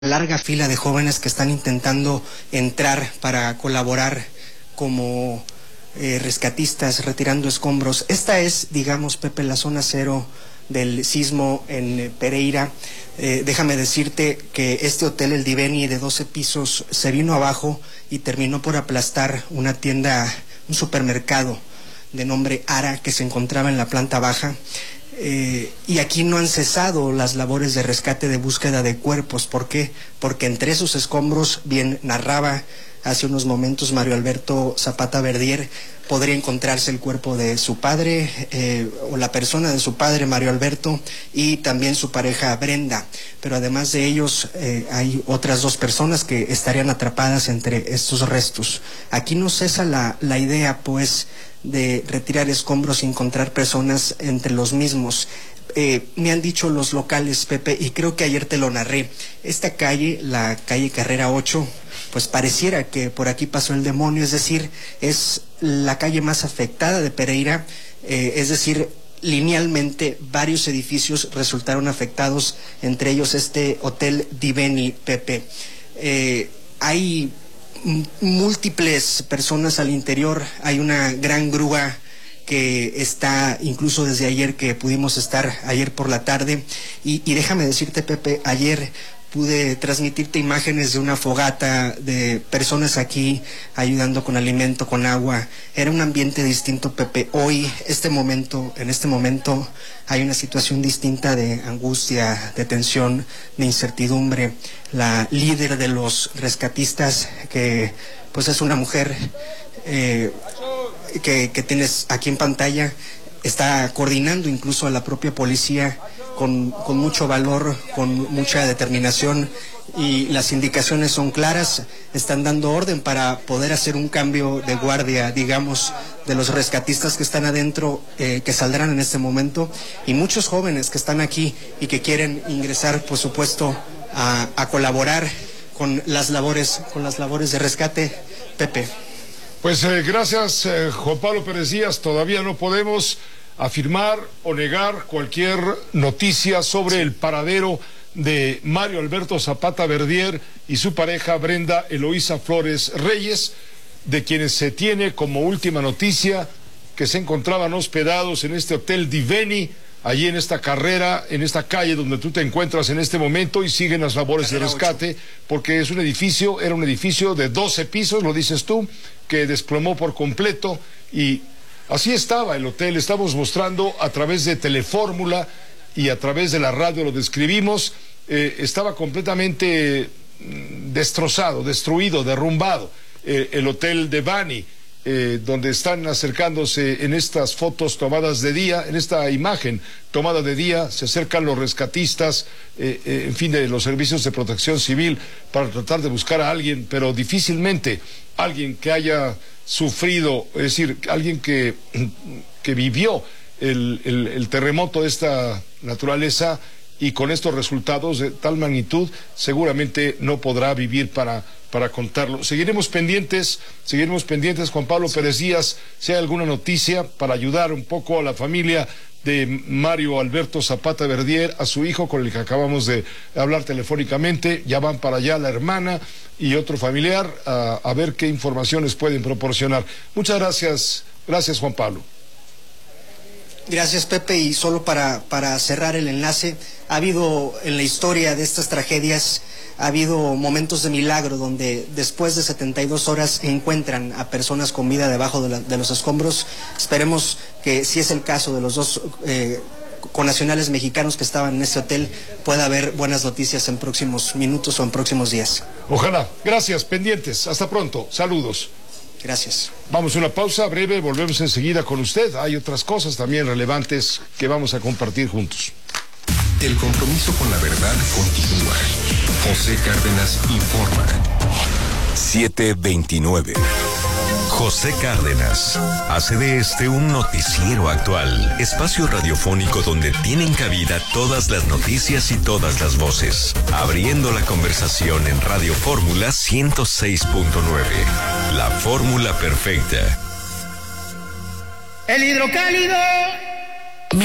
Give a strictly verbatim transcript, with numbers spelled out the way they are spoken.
larga fila de jóvenes que están intentando entrar para colaborar como eh, rescatistas retirando escombros. Esta es, digamos, Pepe, la zona cero del sismo en eh, Pereira. Eh, déjame decirte que este hotel, el Diveni, de doce pisos, se vino abajo y terminó por aplastar una tienda, un supermercado de nombre Ara que se encontraba en la planta baja. Eh, y aquí no han cesado las labores de rescate, de búsqueda de cuerpos. ¿Por qué? Porque entre esos escombros, bien narraba hace unos momentos Mario Alberto Zapata Verdier, podría encontrarse el cuerpo de su padre eh, o la persona de su padre, Mario Alberto, y también su pareja Brenda. Pero además de ellos eh, hay otras dos personas que estarían atrapadas entre estos restos. Aquí no cesa la, la idea, pues, de retirar escombros y encontrar personas entre los mismos. Eh, me han dicho los locales, Pepe, y creo que ayer te lo narré, esta calle, la calle Carrera ocho, pues pareciera que por aquí pasó el demonio, es decir, es la calle más afectada de Pereira, eh, es decir, linealmente varios edificios resultaron afectados, entre ellos este Hotel Diveni, Pepe. Eh, hay múltiples personas al interior, hay una gran grúa que está incluso desde ayer que pudimos estar ayer por la tarde y, y déjame decirte, Pepe, ayer pude transmitirte imágenes de una fogata, de personas aquí ayudando con alimento, con agua. Era un ambiente distinto, Pepe. Hoy, este momento, en este momento, hay una situación distinta de angustia, de tensión, de incertidumbre. La líder de los rescatistas, que pues es una mujer eh, que, que tienes aquí en pantalla, está coordinando incluso a la propia policía con, con mucho valor, con mucha determinación, y las indicaciones son claras, están dando orden para poder hacer un cambio de guardia, digamos, de los rescatistas que están adentro, eh, que saldrán en este momento, y muchos jóvenes que están aquí y que quieren ingresar, por supuesto, a, a colaborar con las labores, con las labores de rescate. Pepe. Pues eh, gracias, eh, Juan Pablo Pérez Díaz. Todavía no podemos afirmar o negar cualquier noticia sobre el paradero de Mario Alberto Zapata Verdier y su pareja Brenda Eloísa Flores Reyes, de quienes se tiene como última noticia que se encontraban hospedados en este Hotel Diveni, allí en esta carrera, en esta calle donde tú te encuentras en este momento, y siguen las labores de rescate, porque es un edificio, era un edificio de doce pisos, lo dices tú, que desplomó por completo, y así estaba el hotel. Estamos mostrando a través de Telefórmula y a través de la radio, lo describimos, eh, estaba completamente destrozado, destruido, derrumbado, eh, el Hotel Diveni. Eh, donde están acercándose en estas fotos tomadas de día, en esta imagen tomada de día, se acercan los rescatistas, eh, eh, en fin, de los servicios de protección civil para tratar de buscar a alguien, pero difícilmente alguien que haya sufrido, es decir, alguien que, que vivió el, el, el terremoto de esta naturaleza y con estos resultados de tal magnitud, seguramente no podrá vivir para para contarlo. Seguiremos pendientes, seguiremos pendientes, Juan Pablo Pérez Díaz, si hay alguna noticia para ayudar un poco a la familia de Mario Alberto Zapata Verdier, a su hijo con el que acabamos de hablar telefónicamente. Ya van para allá la hermana y otro familiar a, a ver qué informaciones pueden proporcionar. Muchas gracias, gracias Juan Pablo. Gracias, Pepe, y solo para, para cerrar el enlace, ha habido en la historia de estas tragedias, ha habido momentos de milagro donde después de setenta y dos horas encuentran a personas con vida debajo de, la, de los escombros. Esperemos que, si es el caso de los dos eh, connacionales mexicanos que estaban en este hotel, pueda haber buenas noticias en próximos minutos o en próximos días. Ojalá. Gracias, pendientes. Hasta pronto. Saludos. Gracias. Vamos a una pausa breve, volvemos enseguida con usted. Hay otras cosas también relevantes que vamos a compartir juntos. El compromiso con la verdad continúa. José Cárdenas informa. siete veintinueve. José Cárdenas hace de este un noticiero actual, espacio radiofónico donde tienen cabida todas las noticias y todas las voces, abriendo la conversación en Radio Fórmula ciento seis punto nueve. La fórmula perfecta. El hidrocálido